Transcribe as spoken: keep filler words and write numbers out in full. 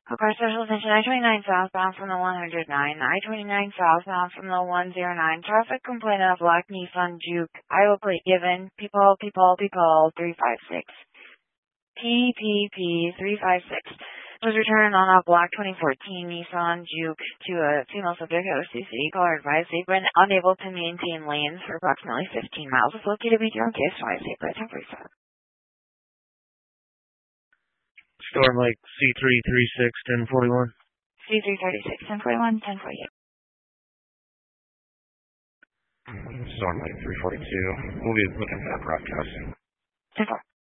Okay, special attention, I twenty-nine southbound from the one oh nine, I twenty-nine southbound from the one oh nine, traffic complaint of black Nissan Juke, Iowa plate given, people, people, people, three five six. P P P three five six was returned on a black twenty fourteen Nissan Juke to a female subject at O C C. Caller advised they've been unable to maintain lanes for approximately fifteen miles. It's located between case twenty-six by ten forty-seven. Storm Lake C three thirty-six, ten forty-one. C three thirty-six, ten forty-one, ten forty-eight. Storm Lake three forty-two. We'll be looking for that broadcasting. ten four.